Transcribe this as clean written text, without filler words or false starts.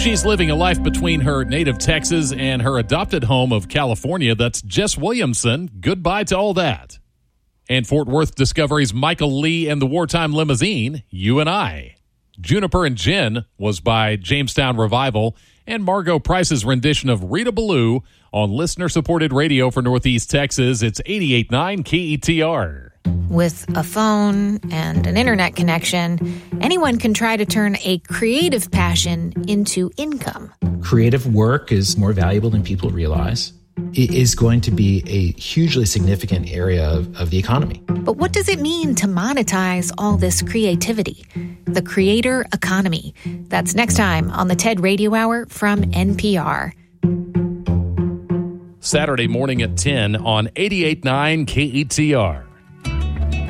She's living a life between her native Texas and her adopted home of California. That's Jess Williamson. Goodbye to all that. And Fort Worth Discovery's Michael Lee and the Wartime Limousine, You and I. Juniper and Gin was by Jamestown Revival, and Margot Price's rendition of Rita Ballou on listener-supported radio for Northeast Texas. It's 88.9 KETR. With a phone and an internet connection, anyone can try to turn a creative passion into income. Creative work is more valuable than people realize. It is going to be a hugely significant area of the economy. But what does it mean to monetize all this creativity? The creator economy. That's next time on the TED Radio Hour from NPR. Saturday morning at 10 on 88.9 KETR.